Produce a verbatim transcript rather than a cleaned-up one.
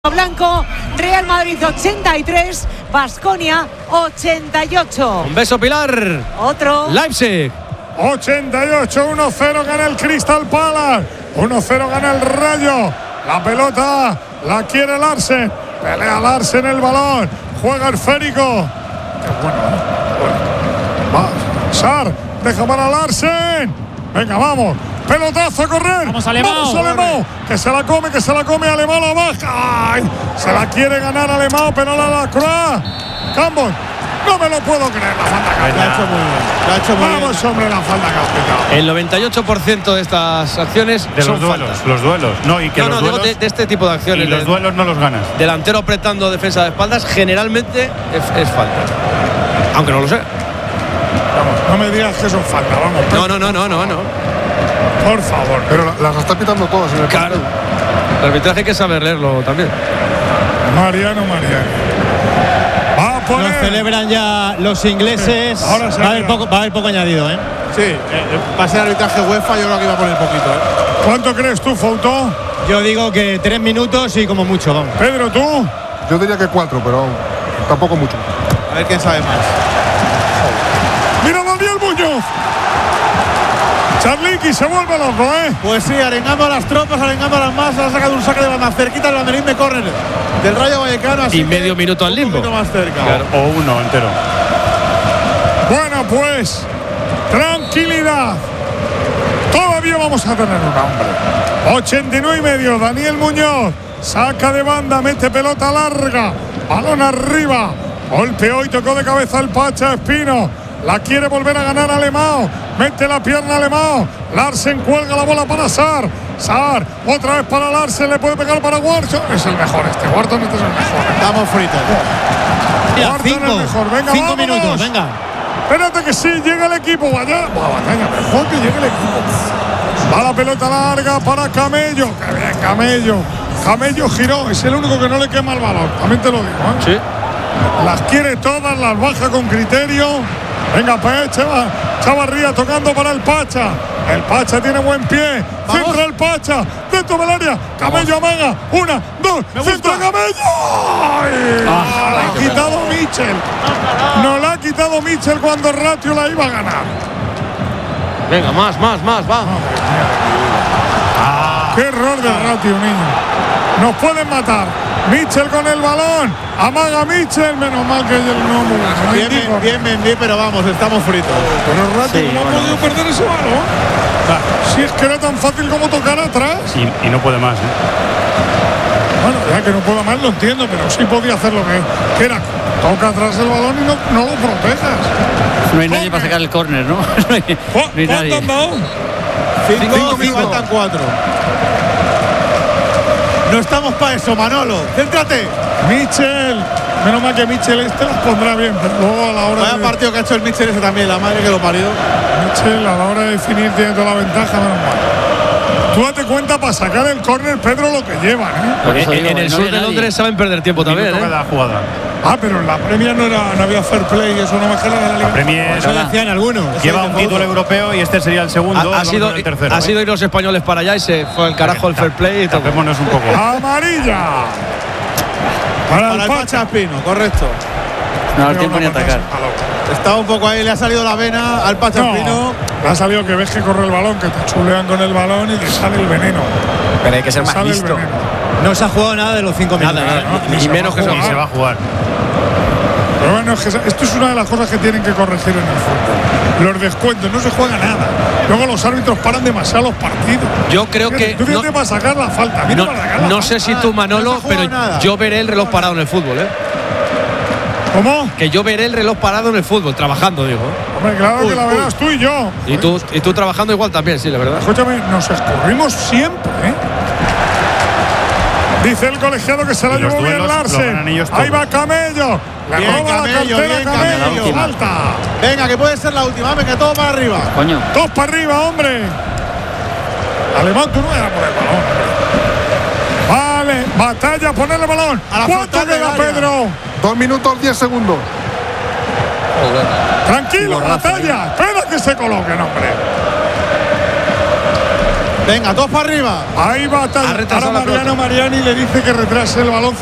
Blanco, Real Madrid ochenta y tres, Baskonia ochenta y ocho. Un beso, Pilar. Otro. Leipzig. ochenta y ocho, uno cero gana el Crystal Palace. uno cero gana el Rayo. La pelota la quiere Larsen. Pelea Larsen el balón. Juega el esférico. Qué bueno, ¿eh? Va. Sar. Deja para Larsen. Venga, vamos. Pelotazo a correr. Vamos, Alemão. Vamos, Alemão. Que se la come, que se la come. Alemão la baja. Ay, se la quiere ganar Alemão, pero la la Croix. Campos. No me lo puedo creer la falta que ha hecho muy bien. La ha hecho muy Vamos, bien. hombre, la falta que ha pitado. El noventa y ocho por ciento de estas acciones de son los duelos, faltas. los duelos. No, y que no, los no, duelos, digo de, de este tipo de acciones. y los de, duelos no los ganas. Delantero apretando defensa de espaldas, generalmente es, es falta. Aunque no lo sé. Vamos, no me digas que son falta, vamos. No, no, no, no, no, no. Por favor. Pero las está pitando todas en el Claro. El arbitraje hay que saber leerlo también. Mariano, Mariano. Va a poner. Lo celebran ya los ingleses. Ahora se va, a haber ha poco, va a haber poco añadido, ¿eh? Sí, eh, va a ser arbitraje UEFA, yo creo que iba a poner poquito, ¿eh? ¿Cuánto crees tú, Foutó? Yo digo que tres minutos y como mucho, vamos. Pedro, ¿tú? Yo diría que cuatro, pero tampoco mucho. A ver quién sabe más. Mira Daniel Muñoz. Charliqui se vuelve loco, ¿eh? Pues sí, arengando a las tropas, arengando a las masas, ha sacado un saque de banda cerquita el banderín de córner del Rayo Vallecano. Así Y medio minuto al limbo. Un poquito más cerca. Claro, o uno entero. Bueno, pues, tranquilidad. Todavía vamos a tener un hombre. ochenta y nueve y medio, Daniel Muñoz. Saca de banda, mete pelota larga. Balón arriba. Golpeó y tocó de cabeza el Pacha Espino. La quiere volver a ganar Alemão. Mete la pierna Alemão. Larsen cuelga la bola para Sar. Sar, otra vez para Larsen. Le puede pegar para Wharton. Es el mejor este. Wharton este es el mejor. Estamos fritos. Ya, Wharton es cinco, mejor. Venga, cinco vámonos. minutos, venga. Espérate que sí, llega el equipo. Vaya, batalla, mejor que llegue el equipo. Va la pelota larga para Camello. Qué bien, Camello. Camello giró. Es el único que no le quema el balón. También te lo digo, ¿eh? Sí. Las quiere todas, las baja con criterio. Venga, pues, Chava, Chavarría tocando para el Pacha. El Pacha tiene buen pie. Vamos. Centra el Pacha. Dentro del área. Camello amaga. Una, dos. Centra Camello. ¡Ay! Ah, la ha quitado Michel. No la ha quitado Michel cuando Ratio la iba a ganar. Venga, más, más, más, va. Qué error de Ratio, niño. Nos pueden matar. Michel con el balón. Amaga Michel. Menos mal que él no no Bien, indico. bien, bien, bien, pero vamos, estamos fritos. Pero Ratio, Sí, ¿cómo bueno. ha podido perder ese balón? Si es que era tan fácil como tocar atrás. Y, y no puede más, ¿eh? Bueno, ya que no pueda más lo entiendo, pero sí podía hacer lo que, que era. Toca atrás el balón y no, no lo protejas. No hay nadie para sacar el córner, ¿no? No hay, ¿Cu- no hay ¿Cuánto nadie. han dado? Cinco, Cinco, y cinco. faltan cuatro. No estamos para eso, Manolo. Céntrate. Michel. Menos mal que Michel este los pondrá bien, pero luego a la hora Vaya de... partido que ha hecho el Mitchell ese también, la madre que lo parió. Michel a la hora de definir tiene toda la ventaja, menos mal. Tú date cuenta para sacar el córner, Pedro, lo que llevan, ¿eh? Por eso En, digo, en el no sur había de nadie. Londres saben perder tiempo también, Minuto ¿eh? cada jugada. Ah, pero en la Premier no, era, no había fair play, eso no me queda de la Liga. La Premier Eso decían algunos. lleva un título europeo y este sería el segundo. Ha, ha vamos sido, con el tercero, ha ¿eh? sido ir los españoles para allá y se fue el carajo el fair play y todo. Tapémonos un poco. Amarilla. Para, Para el el Pacha. Pacha Espino, correcto. No da tiempo ni atacar. Estaba un poco ahí, le ha salido la vena al Pacha No, Espino. le ha salido que ves que corre el balón, que te chulean con el balón y que sale el veneno. Pero hay que ser Te más sale el listo. veneno. No se ha jugado nada de los cinco minutos. Nada, nada. no, Ni se menos va que a se Y se va a jugar. Pero bueno, es que esto es una de las cosas que tienen que corregir en el fútbol. Los descuentos, no se juega nada. Luego los árbitros paran demasiado los partidos. Yo creo que. Tú fíjate No, para sacar la falta. Mira no, para sacar la no falta. sé si tú, Manolo, no se ha pero jugado nada. yo veré el reloj parado en el fútbol, ¿eh? ¿Cómo? Que yo veré el reloj parado en el fútbol, trabajando, digo. Hombre, claro Uy, que la uy. verás tú y yo. Y tú, y tú trabajando igual también, sí, la verdad. Escúchame, nos escurrimos siempre, ¿eh? Dice el colegiado que se la Y los llevó bien duelos los ganan Larsen. ellos Ahí todos. va Camello. Le Bien, roba Camello, la cartera bien, Camello. Camello. Falta. Venga, que puede ser la última. Venga, todo para arriba. Coño. Dos para arriba, hombre. Alemán, tú no eras por el balón. Vale, batalla, ponerle el balón. A la ¿Cuánto frontal del queda, área. Pedro? Dos minutos, diez segundos. Tranquilo, batalla. Espera que se coloquen, hombre. Venga, todos para arriba. Ahí va Ha Tal. retrasado Ahora la Mariano pelota. Mariani le dice que retrase el balón